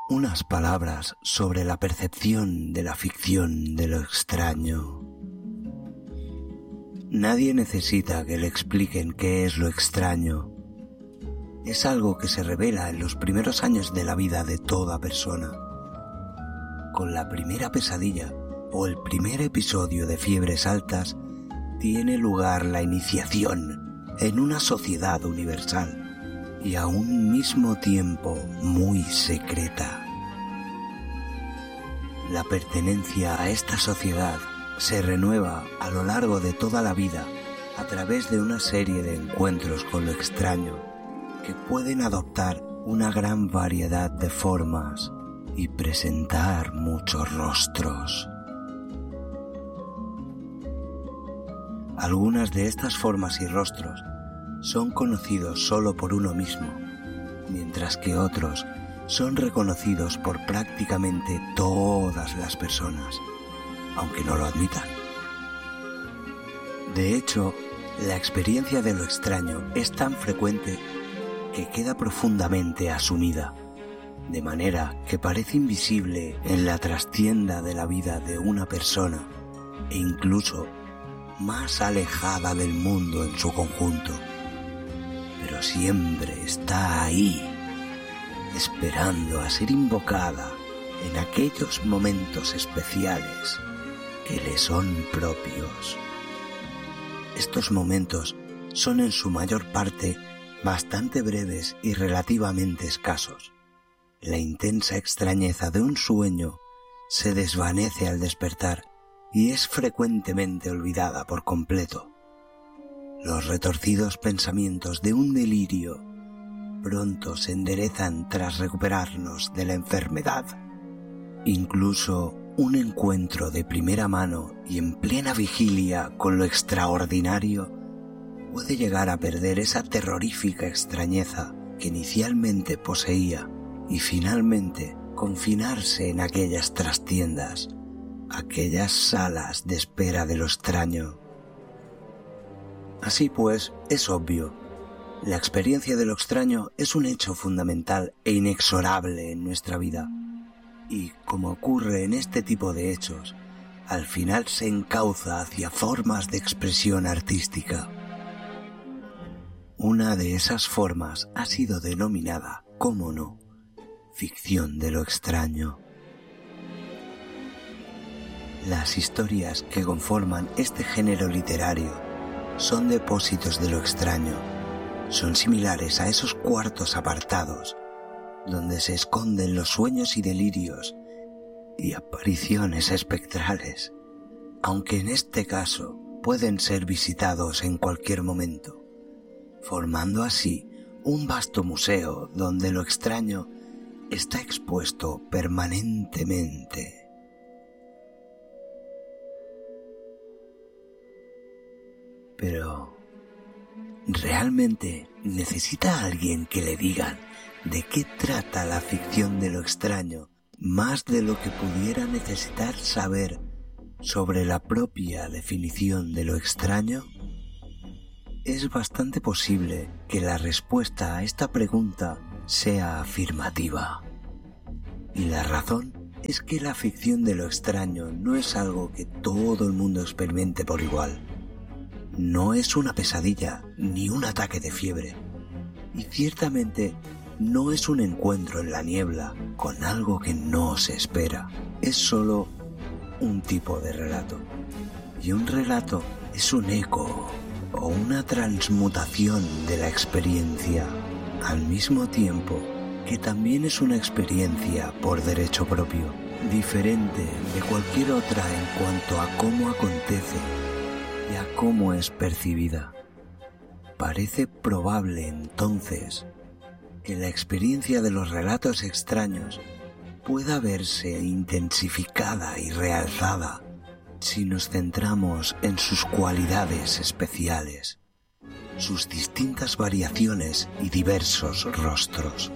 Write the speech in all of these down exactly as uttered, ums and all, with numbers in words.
unas palabras sobre la percepción de la ficción de lo extraño. Nadie necesita que le expliquen qué es lo extraño. Es algo que se revela en los primeros años de la vida de toda persona. Con la primera pesadilla o el primer episodio de fiebres altas, tiene lugar la iniciación en una sociedad universal y a un mismo tiempo muy secreta. La pertenencia a esta sociedad se renueva a lo largo de toda la vida a través de una serie de encuentros con lo extraño que pueden adoptar una gran variedad de formas y presentar muchos rostros. Algunas de estas formas y rostros son conocidos solo por uno mismo, mientras que otros son reconocidos por prácticamente todas las personas, aunque no lo admitan. De hecho, la experiencia de lo extraño es tan frecuente que queda profundamente asumida, de manera que parece invisible en la trastienda de la vida de una persona e incluso más alejada del mundo en su conjunto, pero siempre está ahí, esperando a ser invocada en aquellos momentos especiales que le son propios. Estos momentos son en su mayor parte bastante breves y relativamente escasos. La intensa extrañeza de un sueño se desvanece al despertar y es frecuentemente olvidada por completo. Los retorcidos pensamientos de un delirio pronto se enderezan tras recuperarnos de la enfermedad. Incluso un encuentro de primera mano y en plena vigilia con lo extraordinario puede llegar a perder esa terrorífica extrañeza que inicialmente poseía y finalmente confinarse en aquellas trastiendas, aquellas salas de espera de lo extraño. Así pues, es obvio, la experiencia de lo extraño es un hecho fundamental e inexorable en nuestra vida, y como ocurre en este tipo de hechos, al final se encauza hacia formas de expresión artística. Una de esas formas ha sido denominada, cómo no, ficción de lo extraño. Las historias que conforman este género literario son depósitos de lo extraño. Son similares a esos cuartos apartados donde se esconden los sueños y delirios y apariciones espectrales, aunque en este caso pueden ser visitados en cualquier momento, formando así un vasto museo donde lo extraño está expuesto permanentemente. Pero, ¿realmente necesita alguien que le digan de qué trata la ficción de lo extraño más de lo que pudiera necesitar saber sobre la propia definición de lo extraño? Es bastante posible que la respuesta a esta pregunta sea afirmativa. Y la razón es que la ficción de lo extraño no es algo que todo el mundo experimente por igual. No es una pesadilla ni un ataque de fiebre. Y ciertamente no es un encuentro en la niebla con algo que no se espera. Es solo un tipo de relato. Y un relato es un eco o una transmutación de la experiencia, al mismo tiempo que también es una experiencia por derecho propio, diferente de cualquier otra en cuanto a cómo acontece y a cómo es percibida. Parece probable entonces que la experiencia de los relatos extraños pueda verse intensificada y realzada si nos centramos en sus cualidades especiales, sus distintas variaciones y diversos rostros.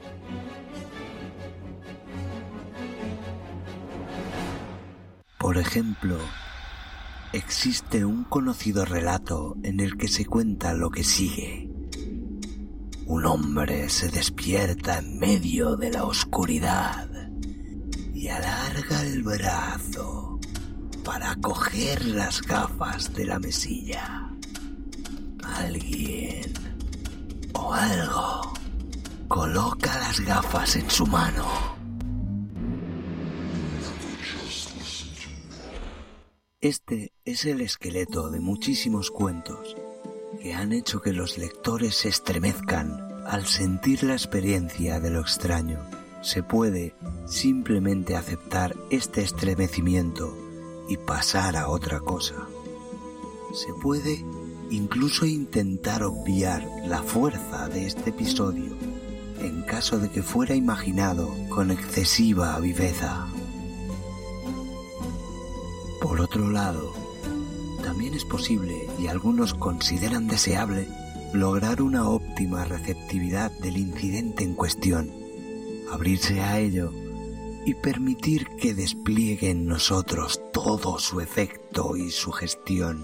Por ejemplo, existe un conocido relato en el que se cuenta lo que sigue. un hombre se despierta en medio de la oscuridad y alarga el brazo para coger las gafas de la mesilla. Alguien o algo coloca las gafas en su mano. Este es el esqueleto de muchísimos cuentos que han hecho que los lectores se estremezcan al sentir la experiencia de lo extraño. Se puede simplemente aceptar este estremecimiento y pasar a otra cosa. Se puede incluso intentar obviar la fuerza de este episodio en caso de que fuera imaginado con excesiva viveza. Por otro lado, también es posible, y algunos consideran deseable, lograr una óptima receptividad del incidente en cuestión, abrirse a ello y permitir que despliegue en nosotros todo su efecto y su gestión.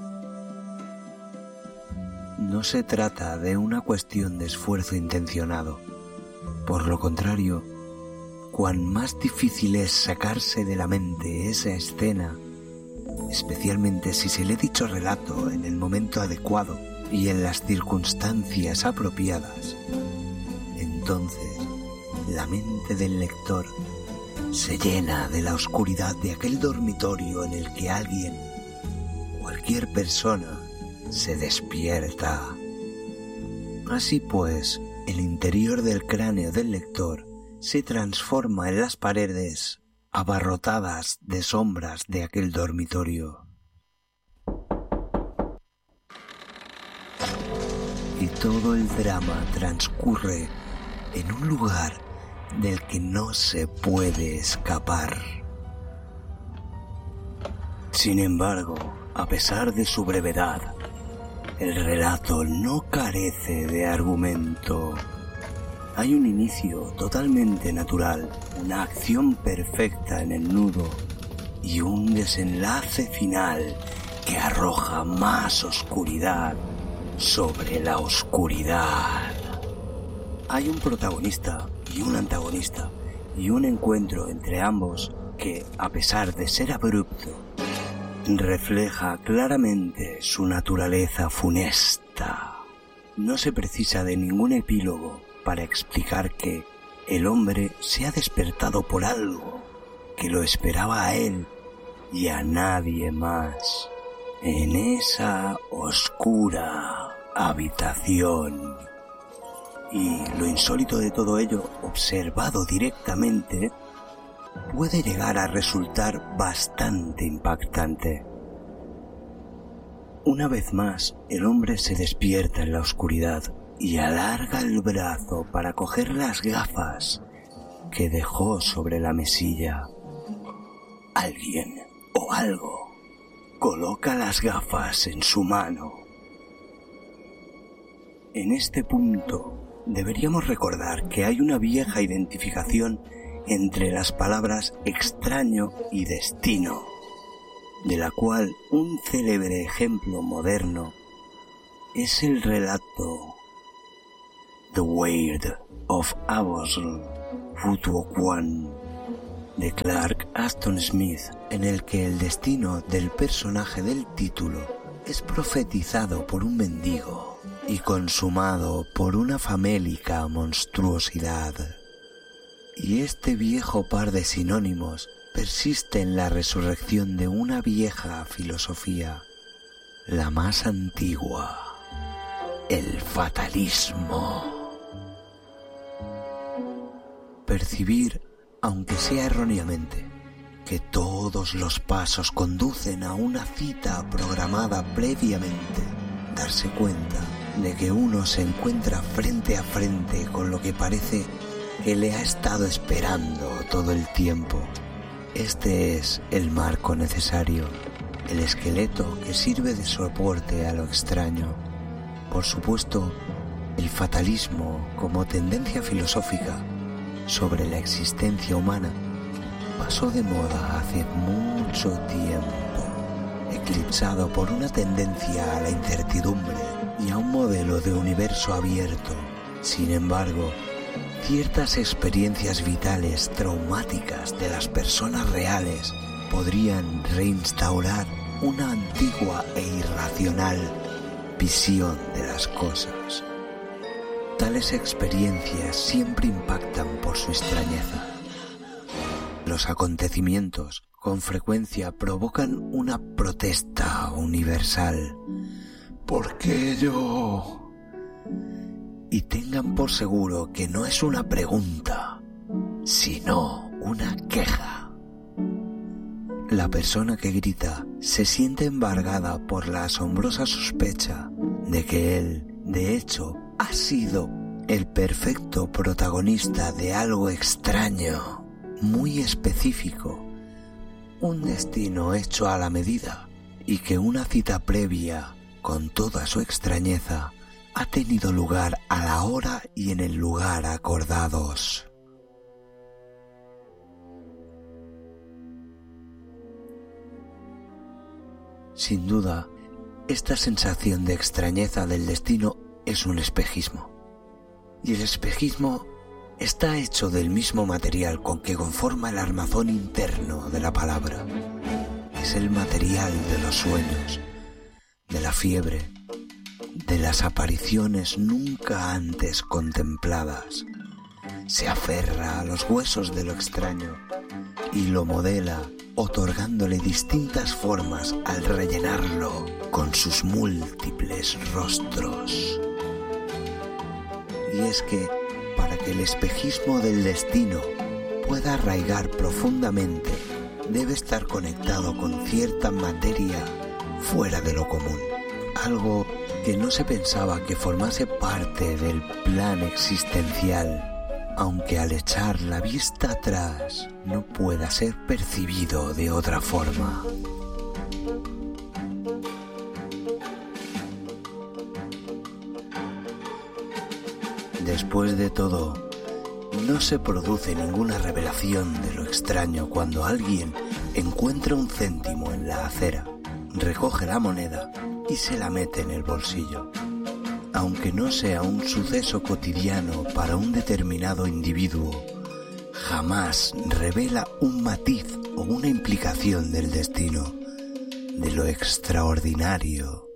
No se trata de una cuestión de esfuerzo intencionado. Por lo contrario, cuán más difícil es sacarse de la mente esa escena, especialmente si se lee dicho relato en el momento adecuado y en las circunstancias apropiadas, entonces la mente del lector se llena de la oscuridad de aquel dormitorio en el que alguien, cualquier persona, se despierta. Así pues, el interior del cráneo del lector se transforma en las paredes abarrotadas de sombras de aquel dormitorio. Y todo el drama transcurre en un lugar del que no se puede escapar. Sin embargo, a pesar de su brevedad, el relato no carece de argumento. Hay un inicio totalmente natural, una acción perfecta en el nudo y un desenlace final que arroja más oscuridad sobre la oscuridad. Hay un protagonista y un antagonista y un encuentro entre ambos que, a pesar de ser abrupto, refleja claramente su naturaleza funesta. No se precisa de ningún epílogo para explicar que el hombre se ha despertado por algo que lo esperaba a él y a nadie más en esa oscura habitación. Y lo insólito de todo ello, observado directamente, puede llegar a resultar bastante impactante. Una vez más, el hombre se despierta en la oscuridad y alarga el brazo para coger las gafas que dejó sobre la mesilla. Alguien o algo coloca las gafas en su mano. En este punto deberíamos recordar que hay una vieja identificación entre las palabras extraño y destino, de la cual un célebre ejemplo moderno es el relato The Weird of Apostle Futuoquan de Clark Aston Smith, en el que el destino del personaje del título es profetizado por un mendigo y consumado por una famélica monstruosidad. Y este viejo par de sinónimos persiste en la resurrección de una vieja filosofía, la más antigua, el fatalismo. Percibir, aunque sea erróneamente, que todos los pasos conducen a una cita programada previamente, darse cuenta de que uno se encuentra frente a frente con lo que parece que le ha estado esperando todo el tiempo. Este es el marco necesario, el esqueleto que sirve de soporte a lo extraño. Por supuesto, el fatalismo como tendencia filosófica sobre la existencia humana pasó de moda hace mucho tiempo, eclipsado por una tendencia a la incertidumbre y a un modelo de universo abierto Sin embargo, ciertas experiencias vitales traumáticas de las personas reales podrían reinstaurar una antigua e irracional visión de las cosas. Tales experiencias siempre impactan por su extrañeza. Los acontecimientos con frecuencia provocan una protesta universal. ¿Por qué yo? Y tengan por seguro que no es una pregunta, sino una queja. La persona que grita se siente embargada por la asombrosa sospecha de que él, de hecho, ha sido el perfecto protagonista de algo extraño, muy específico, un destino hecho a la medida, y que una cita previa, con toda su extrañeza, ha tenido lugar a la hora y en el lugar acordados. Sin duda, esta sensación de extrañeza del destino es un espejismo. Y el espejismo está hecho del mismo material con que conforma el armazón interno de la palabra. Es el material de los sueños, de la fiebre, de las apariciones nunca antes contempladas. Se aferra a los huesos de lo extraño y lo modela, otorgándole distintas formas al rellenarlo con sus múltiples rostros. Y es que, para que el espejismo del destino pueda arraigar profundamente, debe estar conectado con cierta materia fuera de lo común, algo que no se pensaba que formase parte del plan existencial, aunque al echar la vista atrás no pueda ser percibido de otra forma. Después de todo, no se produce ninguna revelación de lo extraño cuando alguien encuentra un céntimo en la acera, recoge la moneda y se la mete en el bolsillo. Aunque no sea un suceso cotidiano para un determinado individuo, jamás revela un matiz o una implicación del destino, de lo extraordinario.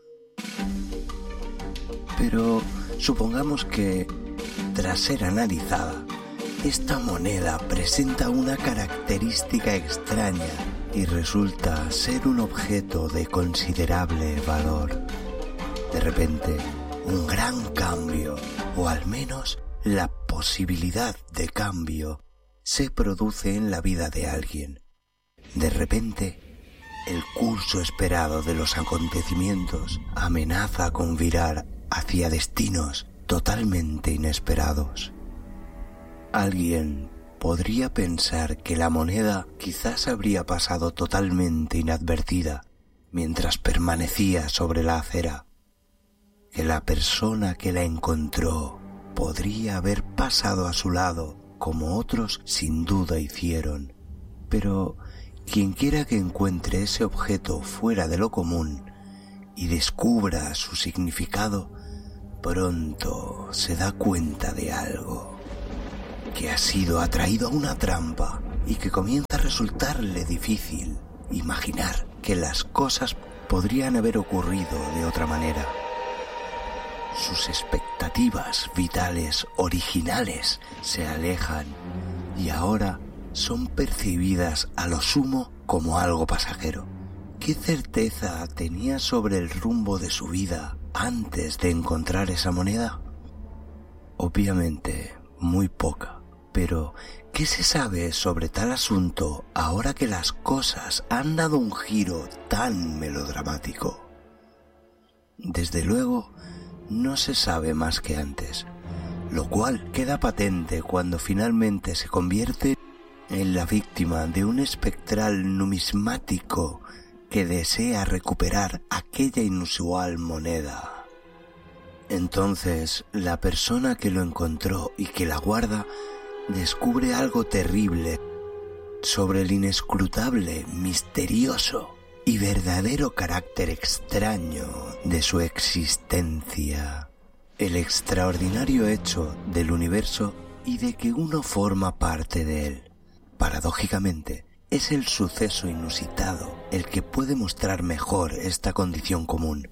Pero supongamos que, tras ser analizada, esta moneda presenta una característica extraña y resulta ser un objeto de considerable valor. De repente, un gran cambio, o al menos la posibilidad de cambio, se produce en la vida de alguien. De repente, el curso esperado de los acontecimientos amenaza con virar hacia destinos totalmente inesperados. Alguien podría pensar que la moneda quizás habría pasado totalmente inadvertida mientras permanecía sobre la acera, que la persona que la encontró podría haber pasado a su lado, como otros sin duda hicieron. Pero quienquiera que encuentre ese objeto fuera de lo común y descubra su significado, pronto se da cuenta de algo, que ha sido atraído a una trampa y que comienza a resultarle difícil imaginar que las cosas podrían haber ocurrido de otra manera. Sus expectativas vitales originales se alejan y ahora son percibidas a lo sumo como algo pasajero. ¿Qué certeza tenía sobre el rumbo de su vida antes de encontrar esa moneda? Obviamente, muy poca. Pero, ¿qué se sabe sobre tal asunto ahora que las cosas han dado un giro tan melodramático? Desde luego, no se sabe más que antes, lo cual queda patente cuando finalmente se convierte en la víctima de un espectral numismático que desea recuperar aquella inusual moneda. Entonces, la persona que lo encontró y que la guarda descubre algo terrible sobre el inescrutable, misterioso y verdadero carácter extraño de su existencia. el extraordinario hecho del universo y de que uno forma parte de él. Paradójicamente, es el suceso inusitado el que puede mostrar mejor esta condición común.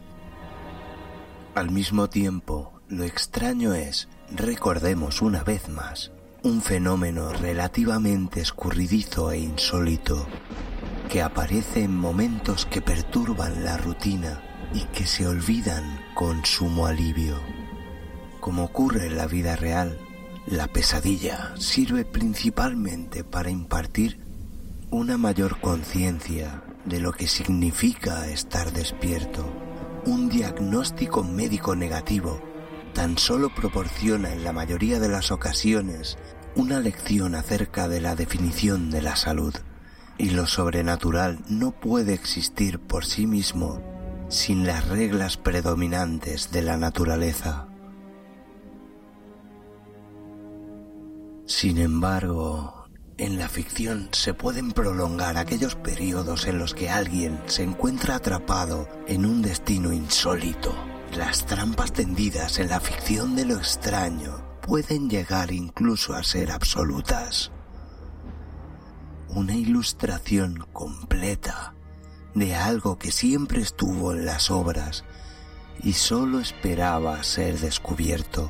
Al mismo tiempo, lo extraño es, recordemos una vez más, un fenómeno relativamente escurridizo e insólito, que aparece en momentos que perturban la rutina y que se olvidan con sumo alivio. Como ocurre en la vida real, la pesadilla sirve principalmente para impartir una mayor conciencia de lo que significa estar despierto. Un diagnóstico médico negativo tan solo proporciona en la mayoría de las ocasiones una lección acerca de la definición de la salud, y lo sobrenatural no puede existir por sí mismo sin las reglas predominantes de la naturaleza. Sin embargo, en la ficción se pueden prolongar aquellos periodos en los que alguien se encuentra atrapado en un destino insólito. Las trampas tendidas en la ficción de lo extraño pueden llegar incluso a ser absolutas. Una ilustración completa de algo que siempre estuvo en las obras y solo esperaba ser descubierto.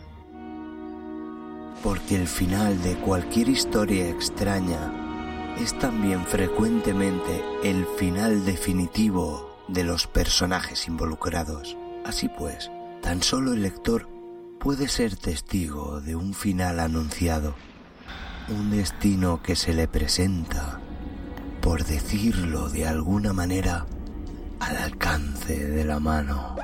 Porque el final de cualquier historia extraña es también frecuentemente el final definitivo de los personajes involucrados. Así pues, tan solo el lector puede ser testigo de un final anunciado, un destino que se le presenta, por decirlo de alguna manera, al alcance de la mano.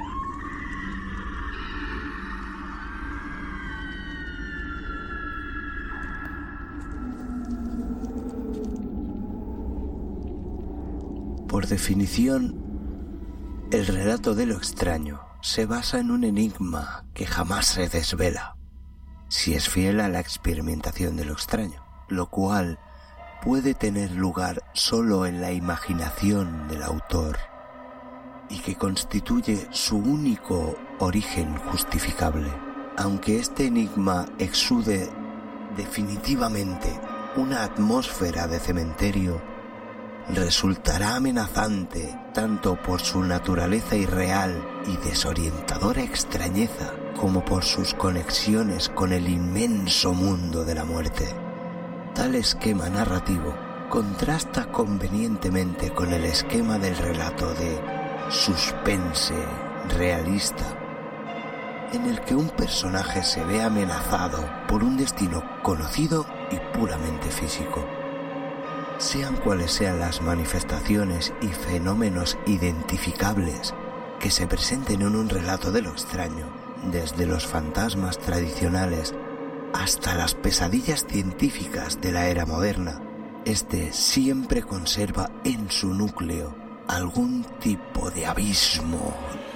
Por definición, el relato de lo extraño se basa en un enigma que jamás se desvela, si es fiel a la experimentación de lo extraño, lo cual puede tener lugar solo en la imaginación del autor y que constituye su único origen justificable. Aunque este enigma exude definitivamente una atmósfera de cementerio, resultará amenazante tanto por su naturaleza irreal y desorientadora extrañeza como por sus conexiones con el inmenso mundo de la muerte. Tal esquema narrativo contrasta convenientemente con el esquema del relato de suspense realista, en el que un personaje se ve amenazado por un destino conocido y puramente físico. Sean cuales sean las manifestaciones y fenómenos identificables que se presenten en un relato de lo extraño, desde los fantasmas tradicionales hasta las pesadillas científicas de la era moderna, este siempre conserva en su núcleo algún tipo de abismo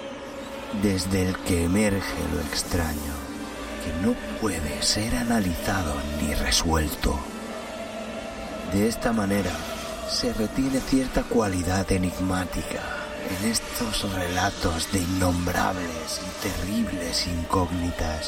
desde el que emerge lo extraño, que no puede ser analizado ni resuelto. De esta manera se retiene cierta cualidad enigmática en estos relatos de innombrables y terribles incógnitas,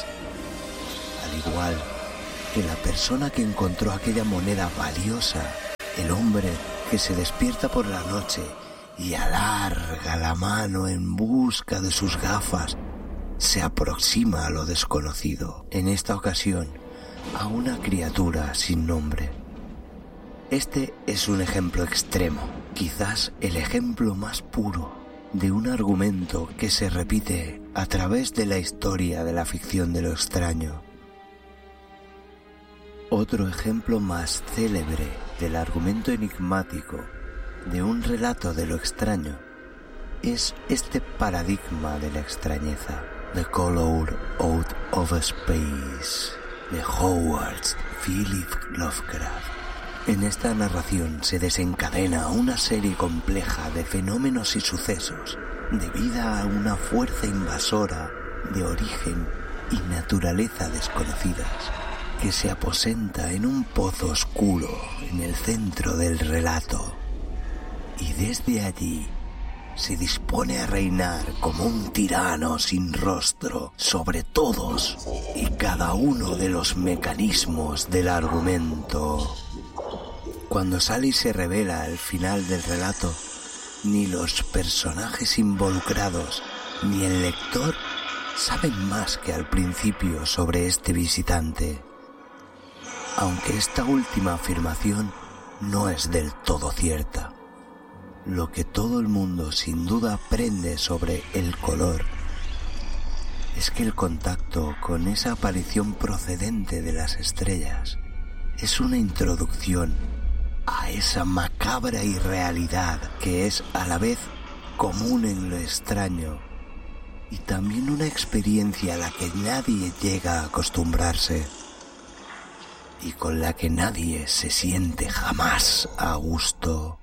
al igual que la persona que encontró aquella moneda valiosa, el hombre que se despierta por la noche y alarga la mano en busca de sus gafas, se aproxima a lo desconocido, en esta ocasión a una criatura sin nombre. Este es un ejemplo extremo, quizás el ejemplo más puro de un argumento que se repite a través de la historia de la ficción de lo extraño. Otro ejemplo más célebre del argumento enigmático de un relato de lo extraño es este paradigma de la extrañeza, The Color Out of Space, de Howard Philip Lovecraft. En esta narración se desencadena una serie compleja de fenómenos y sucesos debida a una fuerza invasora de origen y naturaleza desconocidas que se aposenta en un pozo oscuro en el centro del relato y desde allí se dispone a reinar como un tirano sin rostro sobre todos y cada uno de los mecanismos del argumento. Cuando Sally se revela al final del relato, ni los personajes involucrados ni el lector saben más que al principio sobre este visitante, aunque esta última afirmación no es del todo cierta. Lo que todo el mundo sin duda aprende sobre el color es que el contacto con esa aparición procedente de las estrellas es una introducción a esa macabra irrealidad que es a la vez común en lo extraño y también una experiencia a la que nadie llega a acostumbrarse y con la que nadie se siente jamás a gusto.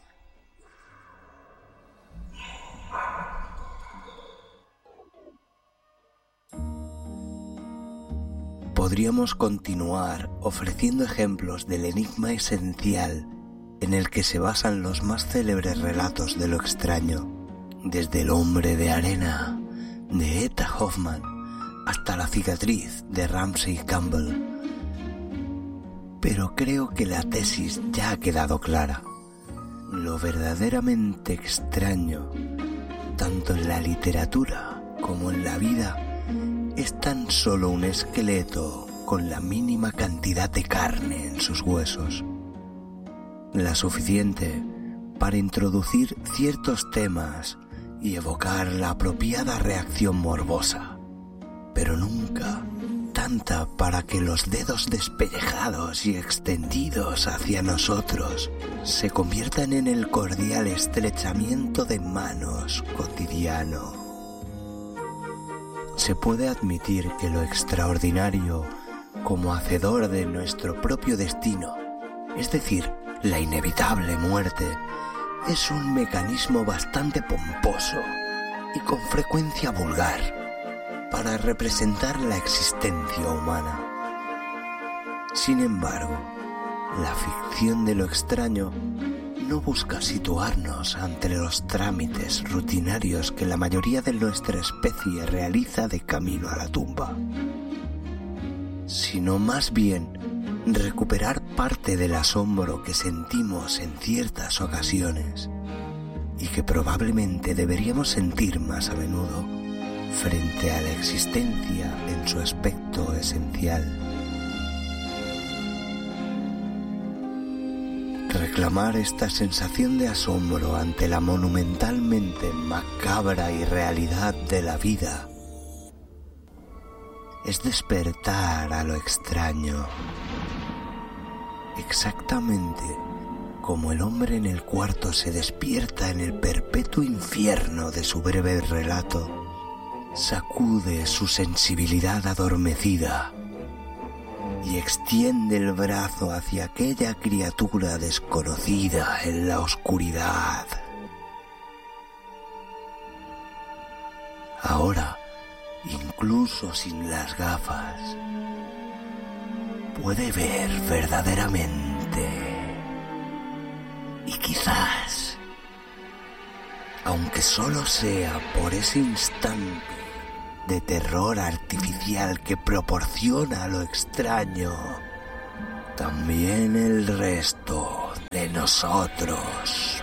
Podríamos continuar ofreciendo ejemplos del enigma esencial en el que se basan los más célebres relatos de lo extraño, desde El hombre de arena, de Etta Hoffman, hasta La cicatriz, de Ramsey Campbell. Pero creo que la tesis ya ha quedado clara. Lo verdaderamente extraño, tanto en la literatura como en la vida, es tan solo un esqueleto con la mínima cantidad de carne en sus huesos, la suficiente para introducir ciertos temas y evocar la apropiada reacción morbosa, pero nunca tanta para que los dedos despellejados y extendidos hacia nosotros se conviertan en el cordial estrechamiento de manos cotidiano. Se puede admitir que lo extraordinario, como hacedor de nuestro propio destino, es decir, la inevitable muerte, es un mecanismo bastante pomposo y con frecuencia vulgar para representar la existencia humana. Sin embargo, la ficción de lo extraño no busca situarnos ante los trámites rutinarios que la mayoría de nuestra especie realiza de camino a la tumba, sino más bien recuperar parte del asombro que sentimos en ciertas ocasiones y que probablemente deberíamos sentir más a menudo frente a la existencia en su aspecto esencial. Reclamar esta sensación de asombro ante la monumentalmente macabra irrealidad de la vida es despertar a lo extraño, exactamente como el hombre en el cuarto se despierta en el perpetuo infierno de su breve relato, sacude su sensibilidad adormecida y extiende el brazo hacia aquella criatura desconocida en la oscuridad. Ahora, incluso sin las gafas, puede ver verdaderamente. Y quizás, aunque solo sea por ese instante de terror artificial que proporciona lo extraño, también el resto de nosotros